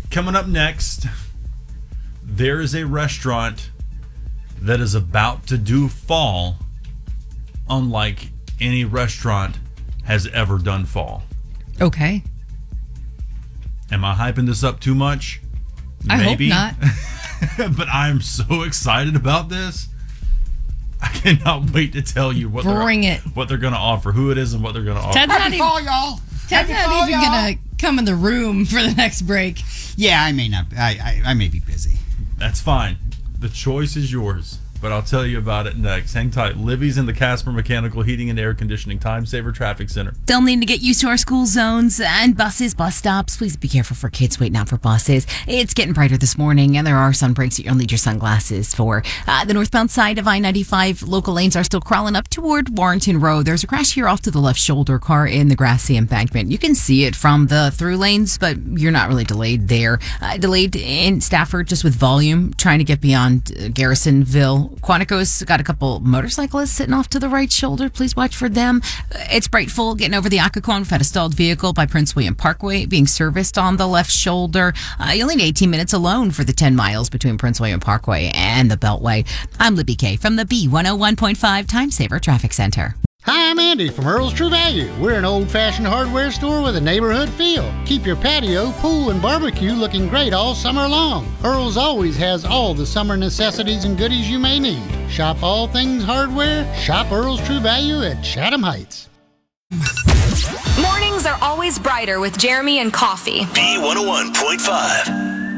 Coming up next, there is a restaurant that is about to do fall unlike any restaurant has ever done fall. Okay. Am I hyping this up too much? Maybe. I hope not. But I'm so excited about this. I cannot wait to tell you what they're going to offer, who it is, and what they're going to offer. Ted's not y'all. even going to come in the room for the next break. Yeah, I may not. I may be busy. That's fine. The choice is yours. But I'll tell you about it next. Hang tight. Libby's in the Casper Mechanical Heating and Air Conditioning Time Saver Traffic Center. Still need to get used to our school zones and buses, bus stops. Please be careful for kids waiting out for buses. It's getting brighter this morning, and there are sun breaks that you'll need your sunglasses for. The northbound side of I-95, local lanes are still crawling up toward Warrenton Road. There's a crash here off to the left shoulder, car in the grassy embankment. You can see it from the through lanes, but you're not really delayed there. Delayed in Stafford just with volume, trying to get beyond Garrisonville. Quantico's got a couple motorcyclists sitting off to the right shoulder. Please watch for them. It's Brightful getting over the Occoquan. We've had a stalled vehicle by Prince William Parkway being serviced on the left shoulder. You only need 18 minutes alone for the 10 miles between Prince William Parkway and the Beltway. I'm Libby Kay from the B101.5 Time Saver Traffic Center. Hi, I'm Andy from Earl's True Value. We're an old-fashioned hardware store with a neighborhood feel. Keep your patio, pool, and barbecue looking great all summer long. Earl's always has all the summer necessities and goodies you may need. Shop all things hardware. Shop Earl's True Value at Chatham Heights. Mornings are always brighter with Jeremy and Coffee. B101.5.